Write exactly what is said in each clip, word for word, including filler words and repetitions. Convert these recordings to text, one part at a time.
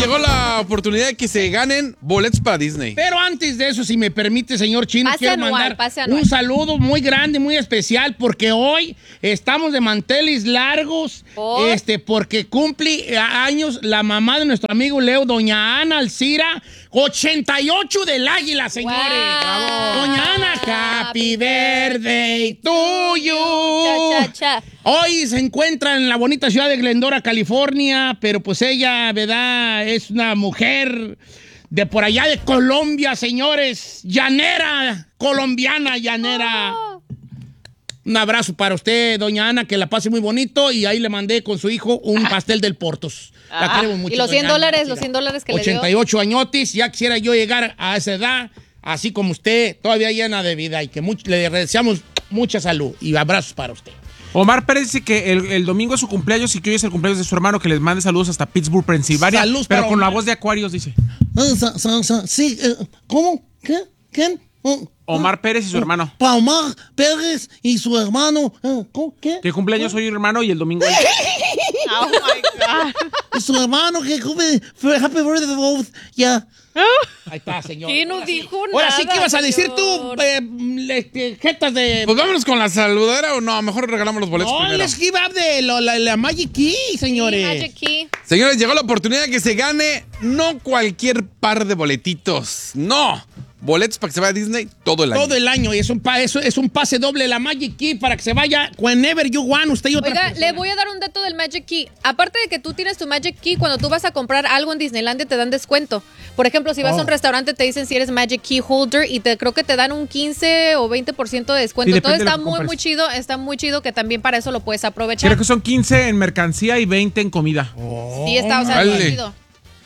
llegó la oportunidad de que se ganen boletos para Disney. Pero antes de eso, si me permite, señor Chino, Pase quiero anual, mandar pase anual. un saludo muy grande, muy especial, porque hoy estamos de manteles largos, ¿Por? este, porque cumple años la mamá de nuestro amigo Leo, doña Ana Alcira, ochenta y ocho del Águila, señores. Wow. Bravo. Doña Ana, happy birthday to you. Cha, cha, cha. Hoy se encuentra en la bonita ciudad de Glendora, California, pero pues ella, ¿verdad? Es una mujer de por allá de Colombia, señores. Llanera, colombiana, llanera. Oh. Un abrazo para usted, doña Ana, que la pase muy bonito. Y ahí le mandé con su hijo un pastel del Portos. La Ah. queremos mucho. Y los cien doña Ana. dólares, los cien dólares que le dio. ochenta y ocho añotis, ya quisiera yo llegar a esa edad, así como usted, todavía llena de vida. Y que mucho, le deseamos mucha salud y abrazos para usted. Omar Pérez dice que el, el domingo es su cumpleaños y que hoy es el cumpleaños de su hermano, que les mande saludos hasta Pittsburgh, Pensilvania. Saludos pero para con la Omar. voz de Acuarios, dice. Ah, sa- sa- sa- sí, eh, ¿cómo? ¿Qué? ¿Quién? Oh, Omar Pérez y su hermano. Pa Omar Pérez y su hermano. eh, ¿Cómo? ¿Qué? Que cumpleaños hoy el hermano y el domingo él. Oh my God. Y su hermano que cumple. Happy birthday, both. Ya. Ahí está, señor. ¿Quién no Ahora sí. dijo Ahora sí, nada, ¿qué ibas a decir señor? tú? Eh, este, jetas de... Pues vámonos con la saludadera o no, mejor regalamos los boletos no, primero. les give up de lo- la, la Magic Key, señores. Sí, Magic Key. Señores, llegó la oportunidad de que se gane no cualquier par de boletitos, no. Boletos para que se vaya a Disney todo el año. Todo el año. Y es un, pa- eso es un pase doble la Magic Key para que se vaya whenever you want, usted y otra Oiga, persona. le voy a dar un dato del Magic Key. Aparte de que tú tienes tu Magic Key, cuando tú vas a comprar algo en Disneylandia te dan descuento. Por ejemplo, si vas Oh. a un restaurante te dicen si eres Magic Key holder y te creo que te dan un quince o veinte por ciento de descuento. Sí, Todo depende de está lo que muy, compres. muy chido. Está muy chido que también para eso lo puedes aprovechar. Creo que son quince en mercancía y veinte en comida. Sí, está, o sea, Órale. muy chido.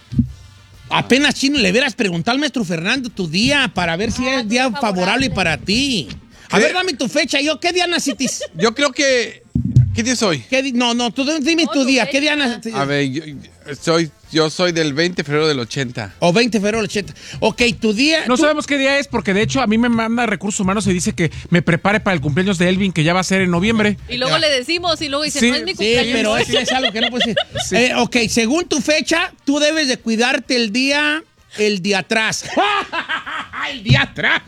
Apenas, Chino, le hubieras preguntado al maestro Fernando tu día para ver si Ah, es tu día día favorable favorable. para ti. A ¿Qué? ver, dame tu fecha. Yo, ¿qué día naciste? Yo creo que... ¿Qué día soy? ¿Qué di- no, no, tú dime No, tu tu día. fecha. ¿Qué día naciste? A ver, yo soy, yo soy del veinte de febrero del ochenta. O veinte de febrero del ochenta. Ok, tu día... No tú- sabemos qué día es porque de hecho a mí me manda Recursos Humanos y dice que me prepare para el cumpleaños de Elvin, que ya va a ser en noviembre. Y luego le decimos y luego dicen, Sí, no es mi Sí, cumpleaños. pero eso es algo que no puedes decir. Eh, ok, según tu fecha, tú debes de cuidarte el día... El día atrás. El día atrás.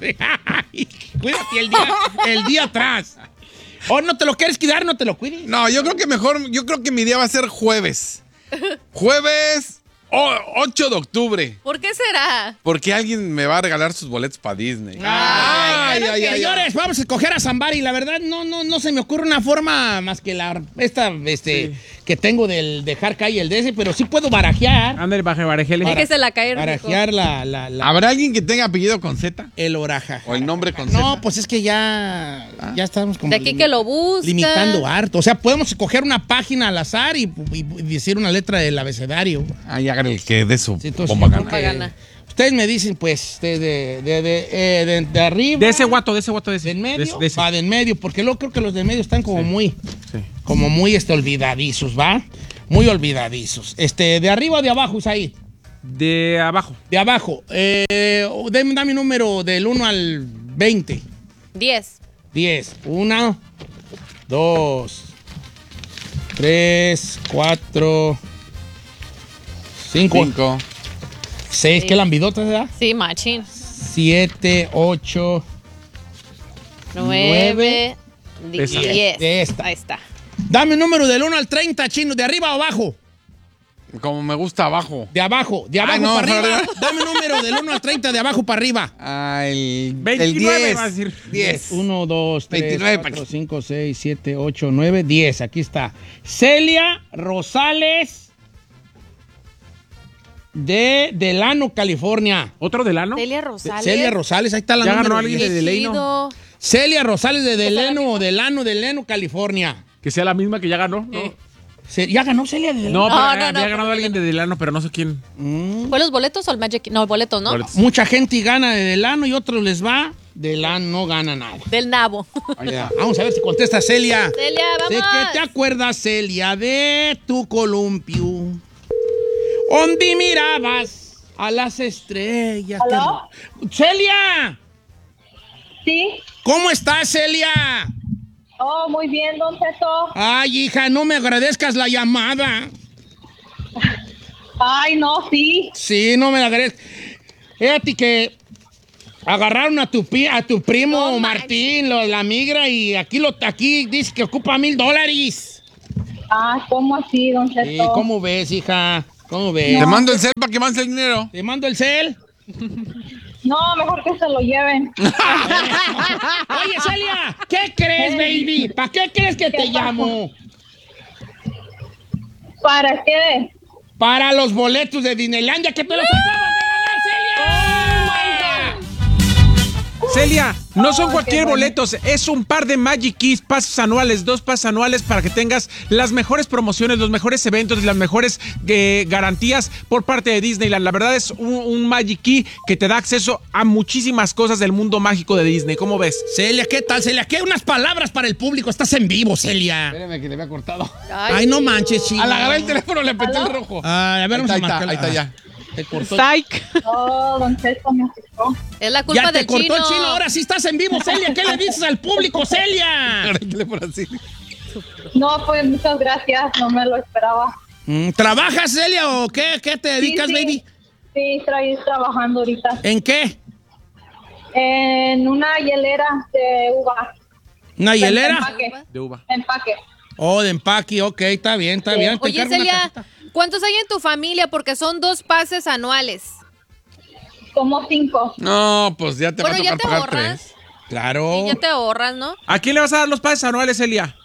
Cuídate el día, el día atrás. O no te lo quieres cuidar, no te lo cuides. No, yo creo que mejor, yo creo que mi día va a ser jueves. Jueves oh, ocho de octubre. ¿Por qué será? Porque alguien me va a regalar sus boletos para Disney. Ay, ay, ay, ay. señores, vamos a escoger a Zambari. La verdad, no, no, no se me ocurre una forma más que la esta, este, que tengo del dejar caer el de ese, pero sí puedo barajear. Ándale, baje, barejele. Déjese la caer. mijo. Barajear la, la, la- ¿Habrá alguien que tenga apellido con Z? el oraja. ¿O el nombre con Z? No, pues es que ya, ya estamos como De aquí limi- que lo busca. limitando harto. O sea, podemos escoger una página al azar y, y- y decir una letra del abecedario. Ay, hágale el que de su Sí, entonces, bomba yo creo gana. que- gana. Ustedes me dicen, pues, de, de, de, de, eh, de- de arriba. De ese guato, de ese guato, de ese. ¿De en medio? De ese- de ese. Va, de en medio, porque luego creo que los de en medio están como muy, Sí. como muy este, olvidadizos, ¿va? Muy olvidadizos. Este, ¿de arriba o de abajo, Isaí? De abajo. De abajo. Eh, dame, dame un número del uno al veinte. diez. diez. uno, dos, tres, cuatro, cinco, Cinco. seis. ¿Qué lambidotas, verdad? Sí, machín. siete, ocho, nueve. Esa. diez. De esta. Ahí está. Dame un número del uno al treinta, Chino. ¿De arriba o abajo? Como me gusta abajo. De abajo. De abajo Ay, no, para arriba. no, no. Dame un número del uno al treinta, de abajo para arriba. Ah, el, veintinueve el diez. va a decir. diez. uno, dos, tres, veintinueve, cuatro, Paco. cinco, seis, siete, ocho, nueve, diez. Aquí está. Celia Rosales de Delano, California. ¿Otro Delano? Celia Rosales. Celia Rosales, ahí está la Ya número ganó alguien diez. de Delano. Chido. Celia Rosales de Delano, misma? Delano, Delano, California. Que sea la misma que ya ganó. No, Eh. Se- ¿Ya ganó Celia de Delano? no, pero No, eh, no, no, había ganado pero- alguien de Delano, pero no sé quién. ¿Fue los boletos o el Magic? No, boletos, ¿no? Boletos. Mucha gente gana de Delano y otros les va. Delano no gana nada. Del nabo. Ya, vamos a ver si contesta Celia. Celia, Sé vamos. que te acuerdas, Celia, de tu columpio. ¿Dónde mirabas a las estrellas? ¿Aló? ¡Celia! Sí. ¿Cómo estás, Celia? Oh, muy bien, don Teto. Ay, hija, no me agradezcas la llamada. Ay, no, sí. Sí, no me la agregues. Fíjate que agarraron a tu, pi- a tu primo No Martín, lo, la migra, y aquí, lo, aquí dice que ocupa mil dólares. Ah, ¿cómo así, don Cheto? Sí, ¿cómo ves, hija? ¿Cómo ves? Te mando el cel para que mandes el dinero. Te mando el cel. No, mejor que se lo lleven. Oye, Celia, ¿qué crees, baby? ¿Para qué crees que te ¿Qué pasó? llamo? ¿Para qué? Para los boletos de Disneylandia que te los acabas de ganar, Celia. Celia, no son Oh, cualquier qué bueno. boletos, es un par de Magic Keys, pases anuales, dos pases anuales para que tengas las mejores promociones, los mejores eventos, las mejores eh, garantías por parte de Disneyland. La verdad es un, un Magic Key que te da acceso a muchísimas cosas del mundo mágico de Disney. ¿Cómo ves? Celia, ¿qué tal, Celia? ¿Qué unas palabras para el público? Estás en vivo, Celia. Espérame que le había cortado. Ay, no manches, chico. Al agarrar el teléfono le apreté el rojo. Ay, a ver, Ahí vamos está, a ahí está, marcarla. ahí está ya. Te cortó. Oh, don Cheto me asustó. Es la culpa Ya te del cortó chino. el chino, ahora sí estás en vivo, Celia. ¿Qué le dices al público, Celia? Agarré el teléfono así. No, pues muchas gracias, no me lo esperaba. Mm, ¿Trabajas, Celia, o qué? ¿Qué te dedicas, sí, sí. baby? Sí, estoy trabajando ahorita ¿En qué? en una hielera de uva. ¿Una hielera? Empaque. De uva. Empaque. Oh, de empaque, ok, está bien, está bien. Te Oye, encargo una Celia, cajita. ¿cuántos hay en tu familia? Porque son dos pases anuales. Como cinco. No, pues ya te Bueno, va a ya tocar te pagar ahorras. tres. Claro. Y ya te ahorras, ¿no? ¿A quién le vas a dar los pases anuales, Celia?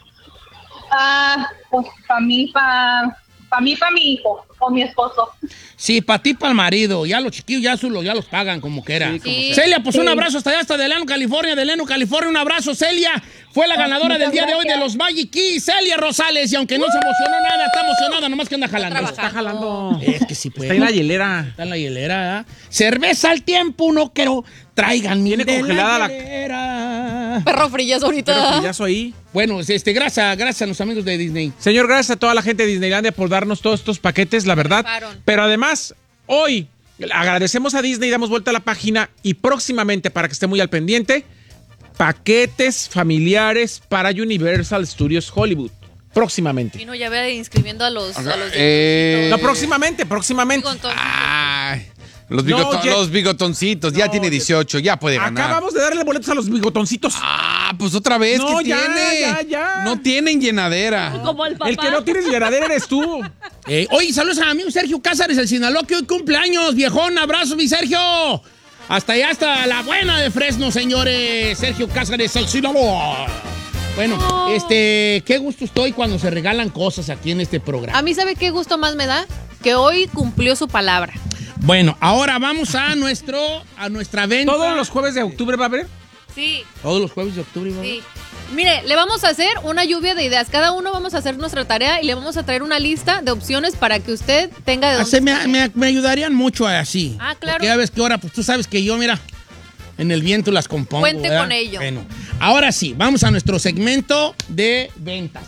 Ah, pues para mí, para pa mí, para mi hijo o mi esposo. Sí, para ti, para el marido. Ya los chiquillos ya, su- ya los pagan como quiera. Sí, como Sí. Celia, pues un Sí. abrazo hasta allá, hasta Delano, California. Delano, California, un abrazo, Celia. Fue la ganadora muchas del día de hoy de gracias. los Magic Keys, Celia Rosales. Y aunque no se emocionó nada, está emocionada, nomás que anda jalando. trabajando. Está jalando. Es que sí puede. Está en la hielera. Está en la hielera, ¿eh? Cerveza al tiempo, no quiero. Traigan mi Tiene de congelada la- hielera. Perro frillazo ahorita. Pero brillazo ahí. Bueno, este, gracias, gracias a los amigos de Disney. Señor, gracias a toda la gente de Disneylandia por darnos todos estos paquetes, la verdad. Rifaron. Pero además, hoy agradecemos a Disney, damos vuelta a la página y próximamente, para que esté muy al pendiente, paquetes familiares para Universal Studios Hollywood. Próximamente. Y no, ya ve inscribiendo a los... A los Eh, No, próximamente, próximamente. Con todo. Ay, los, No, bigoton- ya- los bigotoncitos. Ya No, tiene ya- dieciocho, ya puede ganar. Acabamos de darle boletos a los bigotoncitos. Ah, pues otra vez, No, ¿qué ya, tiene? ya, ya. No tienen llenadera. Como el papá. El que no tienes llenadera eres tú. Eh, oye, saludos a mi amigo Sergio Cázares, el Sinaloa, que hoy cumpleaños, viejón. Abrazo, mi Sergio. Hasta allá, hasta la buena de Fresno, señores. Sergio Cázares, el Sinaloa. Bueno, este, qué gusto estoy cuando se regalan cosas aquí en este programa. A mí, ¿sabe qué gusto más me da? Que hoy cumplió su palabra. Bueno, ahora vamos a nuestro, a nuestra venta. ¿Todos los jueves de octubre va a haber? Sí, Todos los jueves de octubre, ¿no? sí. Mire, le vamos a hacer una lluvia de ideas. Cada uno vamos a hacer nuestra tarea y le vamos a traer una lista de opciones para que usted tenga de Ah, dónde se me, escoger. me- me ayudarían mucho así. Ah, claro. Porque ya ves que ahora, pues tú sabes que yo, mira, en el viento las compongo. Cuente ¿verdad? con ello. Bueno, ahora sí, vamos a nuestro segmento de ventas.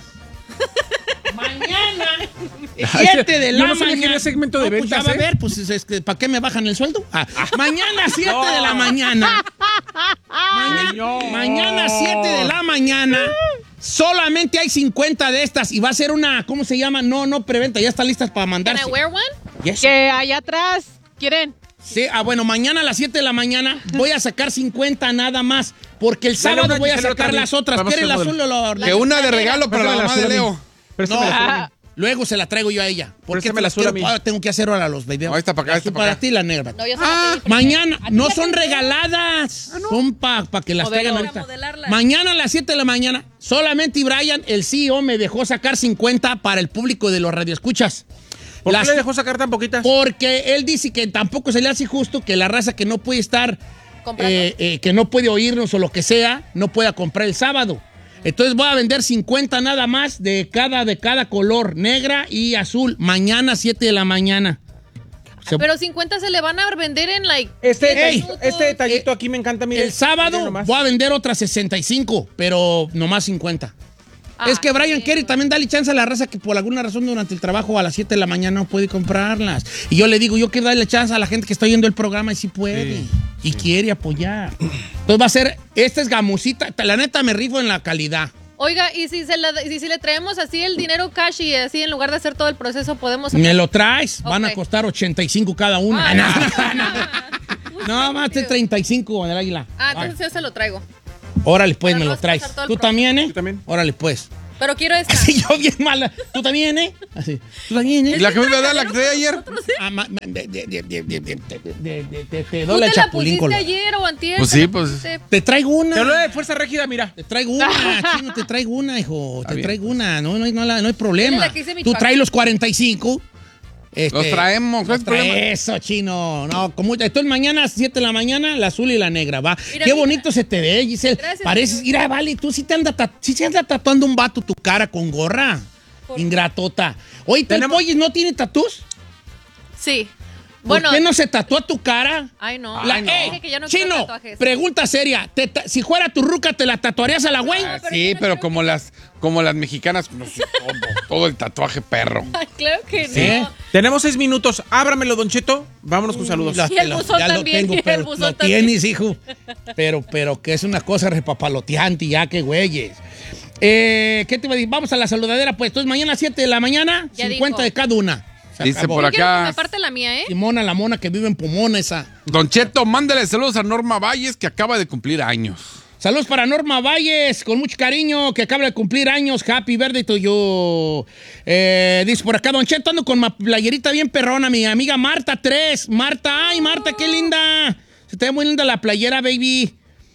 Mañana, siete de Yo la no sabía que mañana. había segmento de No, pues ventas, ya va ¿eh? a ver, pues es, es que, ¿para qué me bajan el sueldo? Ah, mañana, siete de la mañana. Mañana, Señor. mañana, siete de la mañana. Solamente hay cincuenta de estas y va a ser una, ¿cómo se llama? No, no preventa, ya están listas para Can mandarse. I wear one? Yes. Que allá atrás, ¿quieren? Sí, ah, bueno, mañana a las siete de la mañana voy a sacar cincuenta nada más, porque el Dale sábado una, voy a Gisela, sacar también. las otras. Vamos a ¿Quiere el hacer azul o la- Que una de regalo para la Préstame mamá de azul a mí. Leo. Préstame No, la azul a mí. luego se la traigo yo a ella. Porque Préstame te la las azul a quiero- mí. ahora tengo que hacer ahora los videos. Ahí está para acá, ahí Azul está para para acá. ti la negra. No, ya se la pedí primero. Mañana, ¿A ti no ya son te envié? regaladas. Son para que las Modelo. traigan Para ahorita. modelarlas. Mañana a las siete de la mañana, solamente Brian, el C E O, me dejó sacar cincuenta para el público de los radioescuchas. ¿Por Las- qué le dejó sacar tan poquitas? Porque él dice que tampoco se le hace justo que la raza que no puede estar, ¿Comprando? eh, eh, que no puede oírnos o lo que sea, no pueda comprar el sábado. Entonces voy a vender cincuenta nada más de cada, de cada color, negra y azul, mañana siete de la mañana. Se- Pero cincuenta se le van a vender en like... Este, Ey. detallito, este detallito aquí me encanta, mire. el sábado Mire nomás. voy a vender otras sesenta y cinco, pero nomás cincuenta. Ah, es que Brian sí, quiere también darle chance a la raza que por alguna razón durante el trabajo a las siete de la mañana no puede comprarlas. Y yo le digo, yo quiero darle chance a la gente que está oyendo el programa y sí puede. Y quiere apoyar. Entonces va a ser, esta es gamusita. La neta me rifo en la calidad. Oiga, y si, se la, y si le traemos así el dinero cash y así en lugar de hacer todo el proceso podemos... ¿Me lo traes? Ok. Van a costar ochenta y cinco cada una. Ay, no, no, no, no. No, más de treinta y cinco en el águila. Ah, entonces yo se lo traigo. Órale, pues, Para me no lo traes. pasar todo el ¿Tú proceso. también, eh? Yo también. Órale, pues. Pero quiero esta. Así yo bien mala. ¿Tú también, eh? Así. ¿Tú también, eh? ¿Y la que me iba a dar, la que te di ayer? Ah, ma- ma- de- de- de- de- de- de- de- de- de- de- Te ¿Tú doy el te la chapulín pusiste colorado. ayer o antier? Pues ¿Te sí, la pues. pusiste? Te traigo una. Te hablo de fuerza rígida, mira. Te traigo una, chino, te traigo una, hijo. Te bien. traigo una. No, no, hay- no, la- no hay problema. Dile la que hice mi Tú chuac. traes los cuarenta y cinco. Este, Los traemos, ¿cuál es el problema? Eso, chino. No, como entonces mañana a las siete de la mañana, la azul y la negra, va. Mira, Qué mira. bonito se te ve, Giselle. Gracias, Pareces, señor. mira, vale, tú sí te anda, ta- sí se anda tatuando un vato tu cara con gorra. Ingratota. Oye, ¿tú el Tenemos- Pollis no tiene tatús? Sí. ¿Por Bueno. qué no se tatúa tu cara? Ay, no. La- Ay, no. ¡Ey! Dije que ya no quiero Chino, tatuajes. pregunta seria. Te ta- si fuera tu ruca, ¿te la tatuarías a la güey? Ah, pero sí, yo no pero quiero como las, como las mexicanas, pues, todo, todo el tatuaje perro. Ay, claro que ¿Sí? no. Tenemos seis minutos. Ábramelo, Don Cheto. Vámonos con saludos. La- Y el la- buzón ya lo también, tengo, y el pero buzón lo también. tienes, hijo. Pero, pero que es una cosa repapaloteante ya, que güeyes. Eh, ¿Qué te iba a decir? Vamos a la saludadera, pues. Entonces, mañana a las siete de la mañana, Ya cincuenta dijo. de cada una. Se Dice acabó. por Yo quiero que acá. me aparte la mía, ¿eh? Simona, la mona que vive en Pomona, esa. Don Cheto, mándale saludos a Norma Valles, que acaba de cumplir años. Saludos para Norma Valles, con mucho cariño, que acaba de cumplir años. Happy birthday to you. Eh, dice por acá, Don Cheto, ando con mi playerita bien perrona, mi amiga Marta tres. Marta, ay, Marta, qué linda. Se te ve muy linda la playera, baby.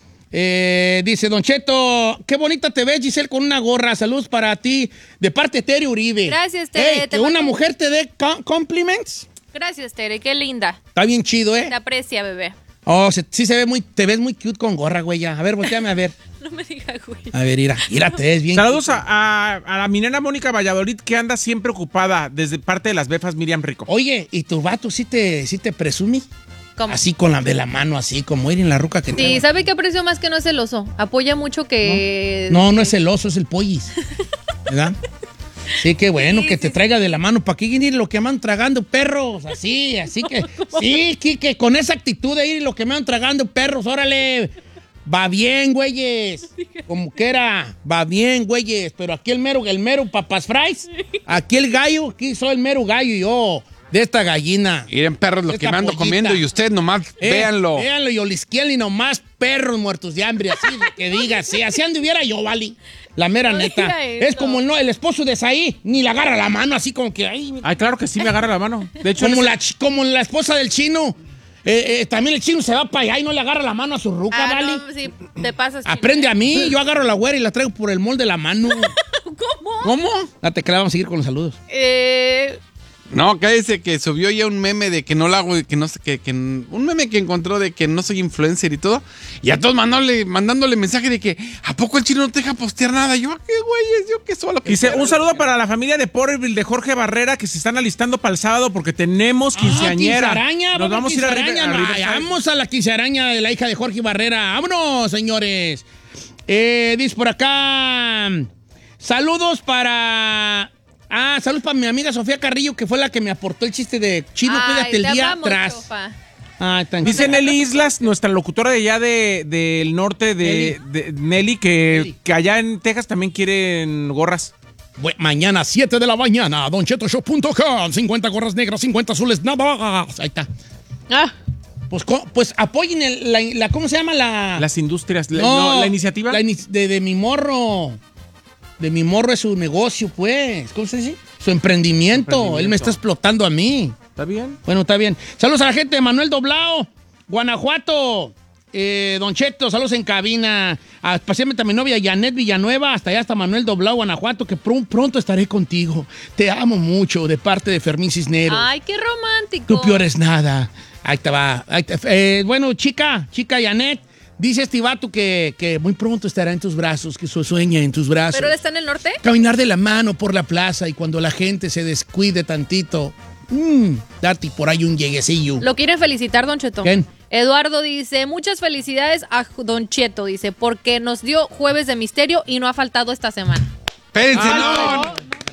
Eh, dice Don Cheto, qué bonita te ves, Giselle, con una gorra. Saludos para ti, de parte de Tere Uribe. Gracias, Tere, Ey, te que una mando- mujer te dé co- compliments. Gracias, Tere. Qué linda. Está bien chido, ¿eh? Te aprecia, bebé. Oh, se- sí se ve muy, te ves muy cute con gorra, güey, ya. A ver, volteame a ver. No me digas, güey. A ver, mira, mira, te ves bien. Saludos a, a- a la minera Mónica Valladolid, que anda siempre ocupada desde parte de las befas Miriam Rico. Oye, ¿y tu vato sí te, sí te presumí? ¿Cómo? Así con la de la mano, así como ir en la ruca que Sí, trae. ¿sabe qué aprecio más que no es el oso? Apoya mucho que... No, no es el oso, es el pollis. ¿Verdad? Sí, qué bueno Sí, que sí, te sí. traiga de la mano. ¿Para qué ir lo que me van tragando perros? Así, así que. Sí, que, que con esa actitud de ir lo que me van tragando perros, órale. Va bien, güeyes. Como que era, va bien, güeyes. Pero aquí el mero, el mero papas fries. Aquí el gallo, aquí soy el mero gallo yo. De esta gallina. Miren, perros, lo Esta que me ando pollita. comiendo y ustedes nomás Eh, véanlo. Véanlo y olisquien y nomás perros muertos de hambre. Así de que diga, sí, así anduviera yo, Vali. La mera No neta. diga eso. Es como no, el esposo de Saí, ni le agarra la mano, así como que, ay, Ay, claro que sí me agarra la mano. De hecho, como él- la, ch- como la esposa del chino. Eh, eh, también el chino se va para allá y no le agarra la mano a su ruca, Ah, Vali. no, sí, te pasas. chino. Aprende a mí, yo agarro la güera y la traigo por el molde de la mano. ¿Cómo? ¿Cómo? Date que la vamos a seguir con los saludos. Eh, No, cállese que subió ya un meme de que no lo hago, que no sé, que, que un meme que encontró de que no soy influencer y todo. Y a todos mandándole, mandándole mensaje de que ¿a poco el chino no te deja postear nada? Yo, ¿a qué güeyes? Yo qué solo que Dice, quiero. un saludo para la familia de Porterville de Jorge Barrera, que se están alistando para el sábado porque tenemos quinceañera. Ah, quinceañera, Nos vamos a ir a, River- quinceañera, a ma- Riverside. Vamos a la quinceañera de la hija de Jorge Barrera. ¡Vámonos, señores! Eh, dice por acá. Saludos para. Ah, saludos para mi amiga Sofía Carrillo, que fue la que me aportó el chiste de Chino, ay, cuídate el te día amamos, atrás. Chofa. Ah, tan Dice Nelly Islas, nuestra locutora de allá de, del norte de de Nelly, que, Nelly. que allá en Texas también quieren gorras. Bu- mañana, siete de la mañana, don cheto show punto com. cincuenta gorras negras, cincuenta azules, nada. Ahí está. Ah, Pues, co- pues apoyen el- la, la- ¿cómo se llama la? Las industrias, la, no, la iniciativa. La ini- de, de mi morro. De mi morro es su negocio, pues. ¿Cómo se dice? Su emprendimiento. Emprendimiento. Él me está explotando a mí. ¿Está bien? Bueno, está bien. Saludos a la gente de Manuel Doblao, Guanajuato. Eh, Don Cheto, saludos en cabina. A- Especialmente a mi novia Janet Villanueva, hasta allá, hasta Manuel Doblao, Guanajuato, que pr- pronto estaré contigo. Te amo mucho, de parte de Fermín Cisneros. ay, qué romántico. Tú peor es nada. Ahí te va. Ahí te- eh, bueno, chica, chica Janet, dice este vato que, que muy pronto estará en tus brazos, que su sueña en tus brazos. ¿Pero él está en el norte? Caminar de la mano por la plaza y cuando la gente se descuide tantito, mmm, date por ahí un lleguecillo. Lo quieren felicitar, Don Cheto. ¿Quién? Eduardo dice, muchas felicidades a Don Cheto, dice, porque nos dio Jueves de Misterio y no ha faltado esta semana. Espérense, Ah, no. no, no.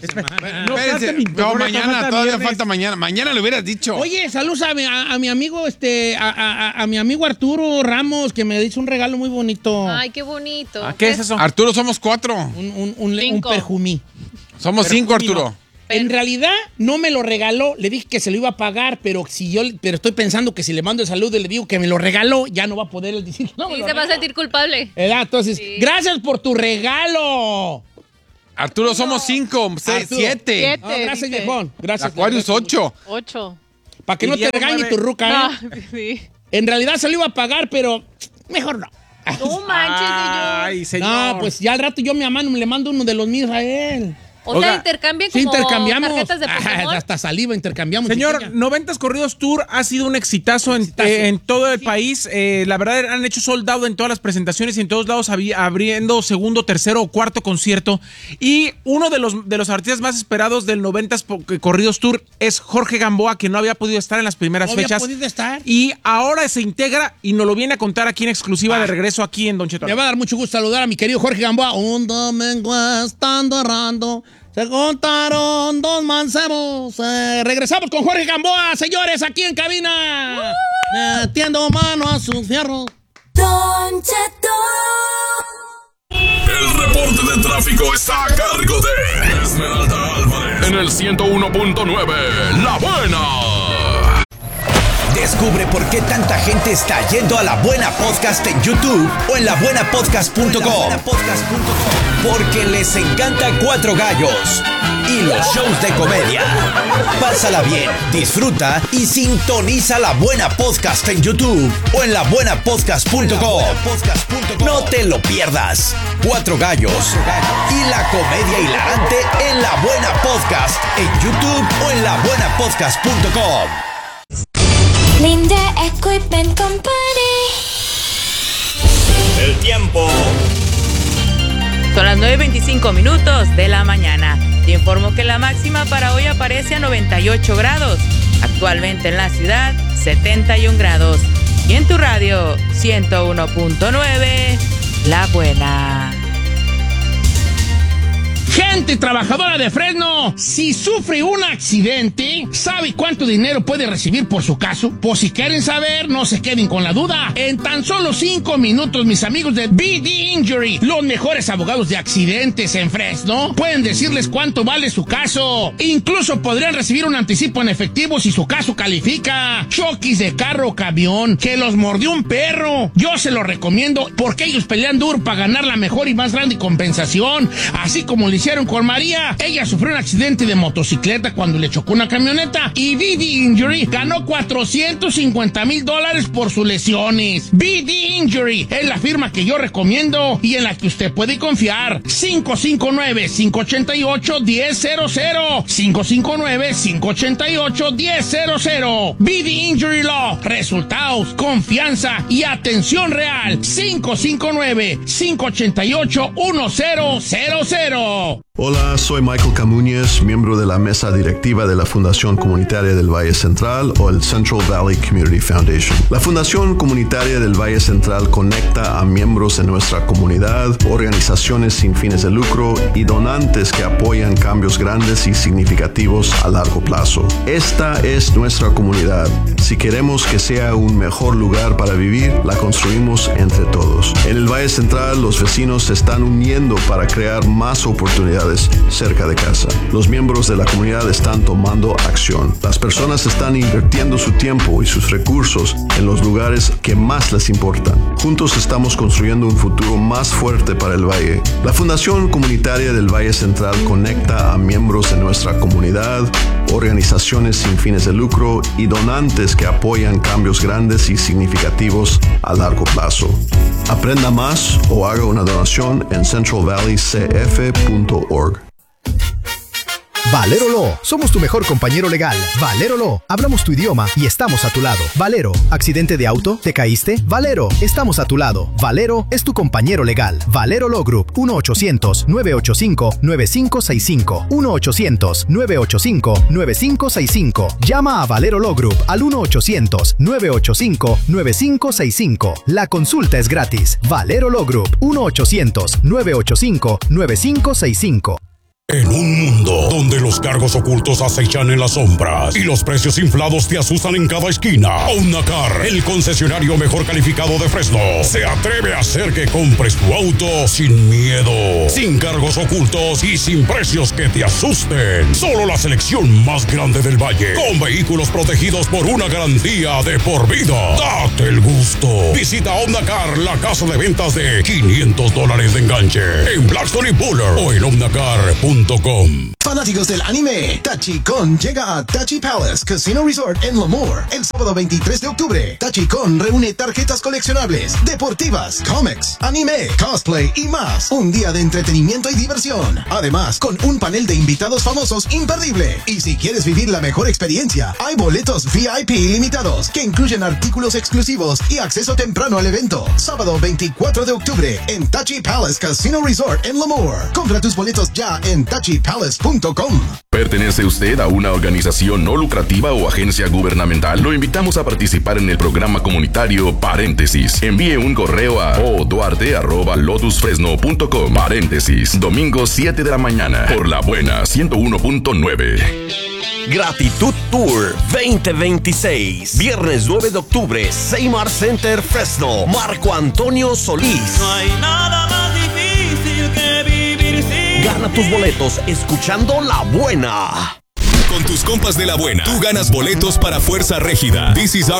No, Espérense, falta mi- no, todavía mañana, falta todavía viernes. falta mañana. Mañana le hubieras dicho. Oye, saludos a mi, a, a mi amigo, este, a, a- a mi amigo Arturo Ramos, que me hizo un regalo muy bonito. Ay, qué bonito. ¿Ah, ¿Qué es eso? Arturo, somos cuatro. Un, un, un, un Cinco. perfumí. Somos cinco, Arturo. En realidad no me lo regaló, le dije que se lo iba a pagar, pero si yo, pero estoy pensando que si le mando el saludo y le digo que me lo regaló, ya no va a poder él decir que no me Sí, lo se va a regaló. sentir culpable. ¿Verdad? Entonces, Sí. gracias por tu regalo. Arturo, somos cinco, seis, Arturo. siete. Siete. No, gracias, dice. viejón. Gracias. Aquarius, ocho. Ocho. Para que Y no te Diego, regañe nueve. tu ruca, ¿eh? No, sí. En realidad se lo iba a pagar, pero mejor no. No manches, Ay, señor. No, pues ya al rato yo mi mano le mando uno de los míos a él. O sea, Oiga, intercambian Sí, como intercambiamos. tarjetas de Ah, Pokémon. hasta saliva intercambiamos. Señor, chiquilla. noventas Corridos Tour ha sido un exitazo en, Exitazo. eh, en todo el país. Eh, la verdad, han hecho soldado en todas las presentaciones y en todos lados habí- abriendo segundo, tercero o cuarto concierto. Y uno de los, de los artistas más esperados del noventas po- Corridos Tour es Jorge Gamboa, que no había podido estar en las primeras No había fechas. podido estar. Y ahora se integra y nos lo viene a contar aquí en exclusiva de regreso aquí en Don Cheto. Me va a dar mucho gusto saludar a mi querido Jorge Gamboa. Un domingo estando errando, se contaron dos mancebos. Eh, regresamos con Jorge Gamboa, señores, aquí en cabina. Metiendo mano a sus fierros. Don Cheto. El reporte de tráfico está a cargo de Esmeralda Álvarez en el ciento uno punto nueve. La Buena. Descubre por qué tanta gente está yendo a La Buena Podcast en YouTube o en la buena podcast punto com. Porque les encanta Cuatro Gallos y los shows de comedia. Pásala bien, disfruta y sintoniza La Buena Podcast en YouTube o en la buena podcast punto com. No te lo pierdas. Cuatro Gallos y la comedia hilarante en La Buena Podcast en YouTube o en la buena podcast punto com. Linde Equipment Company. El tiempo. Son las nueve veinticinco minutos de la mañana. Te informo que la máxima para hoy aparece a noventa y ocho grados. Actualmente en la ciudad, setenta y un grados. Y en tu radio, ciento uno punto nueve, La Buena. Gente trabajadora de Fresno, si sufre un accidente, ¿sabe cuánto dinero puede recibir por su caso? Pues si quieren saber, no se queden con la duda. En tan solo cinco minutos, mis amigos de B D Injury, los mejores abogados de accidentes en Fresno, pueden decirles cuánto vale su caso. Incluso podrían recibir un anticipo en efectivo si su caso califica. Choques de carro o camión, que los mordió un perro. Yo se lo recomiendo porque ellos pelean duro para ganar la mejor y más grande compensación. Así como le hicieron con María. Ella sufrió un accidente de motocicleta cuando le chocó una camioneta y B D Injury ganó cuatrocientos cincuenta mil dólares por sus lesiones. B D Injury es la firma que yo recomiendo y en la que usted puede confiar. cinco cinco nueve, cinco ocho ocho, uno cero cero cero. cinco cinco nueve, cinco ocho ocho, uno cero cero cero. B D Injury Law. Resultados, confianza y atención real. cinco cinco nueve, cinco ocho ocho, uno cero cero cero. Hola, soy Michael Camuñez, miembro de la mesa directiva de la Fundación Comunitaria del Valle Central o el Central Valley Community Foundation. La Fundación Comunitaria del Valle Central conecta a miembros de nuestra comunidad, organizaciones sin fines de lucro y donantes que apoyan cambios grandes y significativos a largo plazo. Esta es nuestra comunidad. Si queremos que sea un mejor lugar para vivir, la construimos entre todos. En el Valle Central, los vecinos se están uniendo para crear más oportunidades cerca de casa. Los miembros de la comunidad están tomando acción. Las personas están invirtiendo su tiempo y sus recursos en los lugares que más les importan. Juntos estamos construyendo un futuro más fuerte para el Valle. La Fundación Comunitaria del Valle Central conecta a miembros de nuestra comunidad, organizaciones sin fines de lucro y donantes que apoyan cambios grandes y significativos a largo plazo. Aprenda más o haga una donación en central valley c f punto org. Valero Law, somos tu mejor compañero legal. Valero Law, hablamos tu idioma y estamos a tu lado. Valero, ¿accidente de auto? ¿Te caíste? Valero, estamos a tu lado. Valero es tu compañero legal. Valero Law Group, uno ochocientos, nueve ochenta y cinco, nueve cinco seis cinco. uno ochocientos, nueve ochenta y cinco, nueve cinco seis cinco. Llama a Valero Law Group al uno ochocientos, nueve ochenta y cinco, nueve cinco seis cinco. La consulta es gratis. Valero Law Group, uno ochocientos, nueve ochenta y cinco, nueve cinco seis cinco. En un mundo donde los cargos ocultos acechan en las sombras y los precios inflados te asustan en cada esquina, Omnacar, el concesionario mejor calificado de Fresno, se atreve a hacer que compres tu auto sin miedo, sin cargos ocultos y sin precios que te asusten. Solo la selección más grande del valle, con vehículos protegidos por una garantía de por vida. Date el gusto. Visita Omnacar, la casa de ventas de quinientos dólares de enganche, en Blackstone y Buller o en omnacar punto com. Fanáticos del anime, Tachicon llega a Tachi Palace Casino Resort en Lemoore el sábado veintitrés de octubre. Tachicon reúne tarjetas coleccionables, deportivas, cómics, anime, cosplay y más. Un día de entretenimiento y diversión. Además, con un panel de invitados famosos imperdible. Y si quieres vivir la mejor experiencia, hay boletos V I P limitados que incluyen artículos exclusivos y acceso temprano al evento. Sábado veinticuatro de octubre en Tachi Palace Casino Resort en Lemoore. Compra tus boletos ya en tachi palace punto com. ¿Pertenece usted a una organización no lucrativa o agencia gubernamental? Lo invitamos a participar en el programa comunitario Paréntesis. Envíe un correo a oduarte arroba lotus fresno punto com. Paréntesis. Domingo siete de la mañana. Por La Buena ciento uno punto nueve. Gratitud Tour veinte veintiséis. Viernes nueve de octubre, Seymar Center Fresno. Marco Antonio Solís. No hay nada más difícil que vivir sin. Gana tus boletos escuchando La Buena. Con tus compas de La Buena, tú ganas boletos para Fuerza Régida, This Is Our